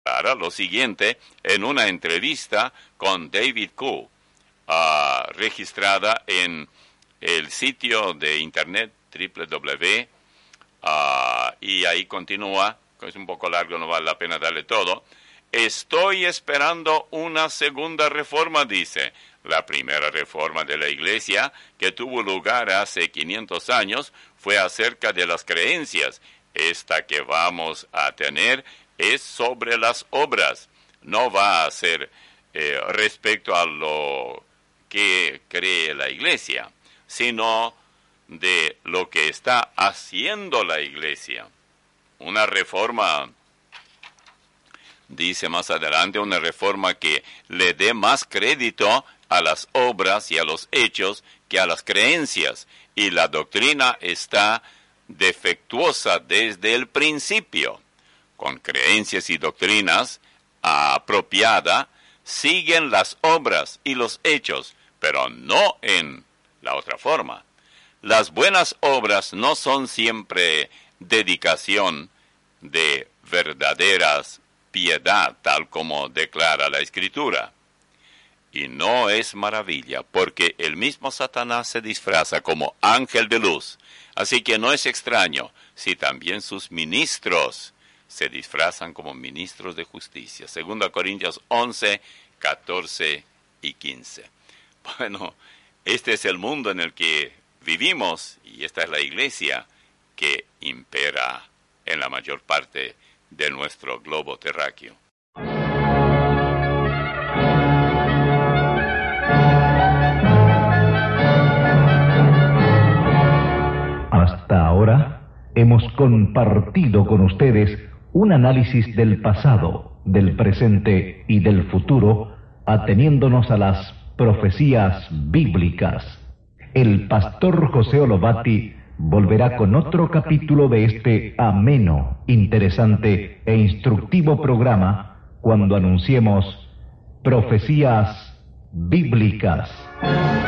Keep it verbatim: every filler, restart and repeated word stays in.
declara lo siguiente en una entrevista con David Koo, uh, registrada en el sitio de internet doble u doble u doble u, uh, y ahí continúa, es un poco largo, no vale la pena darle todo. Estoy esperando una segunda reforma, dice. La primera reforma de la Iglesia, que tuvo lugar hace quinientos años, fue acerca de las creencias. Esta que vamos a tener es sobre las obras. No va a ser eh, respecto a lo que cree la Iglesia, sino de lo que está haciendo la Iglesia. Una reforma, dice más adelante, una reforma que le dé más crédito a las obras y a los hechos que a las creencias. Y la doctrina está defectuosa desde el principio. Con creencias y doctrinas apropiadas siguen las obras y los hechos, pero no en la otra forma. Las buenas obras no son siempre dedicación de verdaderas piedad, tal como declara la Escritura. Y no es maravilla, porque el mismo Satanás se disfraza como ángel de luz. Así que no es extraño si también sus ministros se disfrazan como ministros de justicia. Segunda Corintios once, catorce y quince. Bueno, este es el mundo en el que vivimos y esta es la iglesia que impera en la mayor parte de nuestro globo terráqueo. Hasta ahora hemos compartido con ustedes un análisis del pasado, del presente y del futuro, ateniéndonos a las profecías bíblicas. El pastor José Olobati volverá con otro capítulo de este ameno, interesante e instructivo programa cuando anunciemos profecías bíblicas.